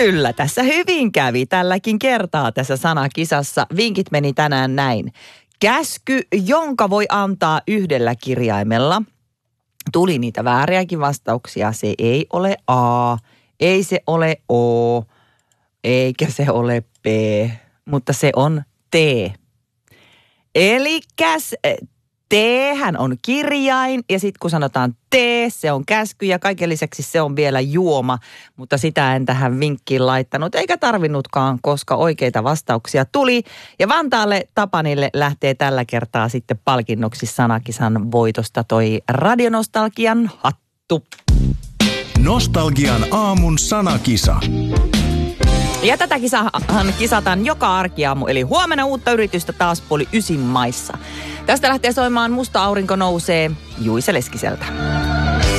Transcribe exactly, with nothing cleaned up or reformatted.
Kyllä, tässä hyvin kävi tälläkin kertaa tässä sanakisassa. Vinkit meni tänään näin. Käsky, jonka voi antaa yhdellä kirjaimella. Tuli niitä vääriäkin vastauksia. Se ei ole A, ei se ole O, eikä se ole P, mutta se on T. Elikkäs T-hän on kirjain ja sitten kun sanotaan T, se on käsky ja kaiken lisäksi se on vielä juoma, mutta sitä en tähän vinkkiin laittanut eikä tarvinnutkaan, koska oikeita vastauksia tuli. Ja Vantaalle Tapanille lähtee tällä kertaa sitten palkinnoksi sanakisan voitosta toi Radionostalgian hattu. Nostalgian aamun sanakisa. Ja tätä kisahan kisataan joka arkiaamu, eli huomenna uutta yritystä taas puoli ysin maissa. Tästä lähtee soimaan Musta aurinko nousee Juise Leskiseltä.